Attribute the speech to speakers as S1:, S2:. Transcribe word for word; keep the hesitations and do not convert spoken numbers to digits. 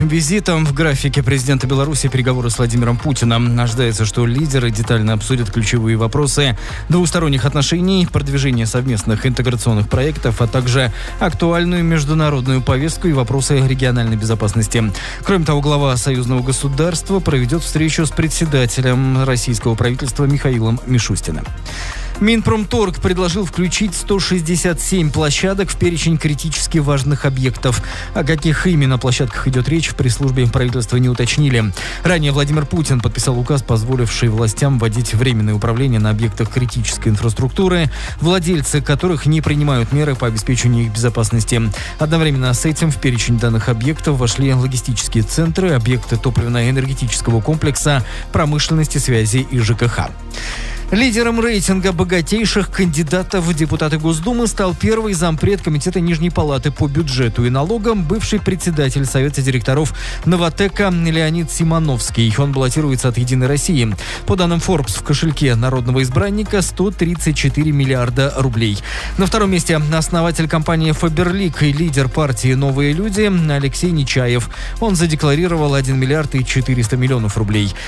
S1: Визитом в графике президента Беларуси переговоры с Владимиром Путиным. Ожидается, что лидеры детально обсудят ключевые вопросы двусторонних отношений, продвижение совместных интеграционных проектов, а также актуальную международную повестку и вопросы региональной безопасности. Кроме того, глава союзного государства проведет встречу с председателем российского правительства Михаилом Мишустиным. Минпромторг предложил включить сто шестьдесят семь площадок в перечень критически важных объектов. О каких именно площадках идет речь, в пресс-службе правительства не уточнили. Ранее Владимир Путин подписал указ, позволивший властям вводить временное управление на объектах критической инфраструктуры, владельцы которых не принимают меры по обеспечению их безопасности. Одновременно с этим в перечень данных объектов вошли логистические центры, объекты топливно-энергетического комплекса, промышленности, связи и ЖКХ. Лидером рейтинга богатейших кандидатов в депутаты Госдумы стал первый зампред Комитета Нижней Палаты по бюджету и налогам, бывший председатель Совета директоров Новатэка Леонид Симоновский. Он баллотируется от «Единой России». По данным Forbes, в кошельке народного избранника сто тридцать четыре миллиарда рублей. На втором месте основатель компании «Фаберлик» и лидер партии «Новые люди» Алексей Нечаев. Он задекларировал один миллиард и четыреста миллионов рублей.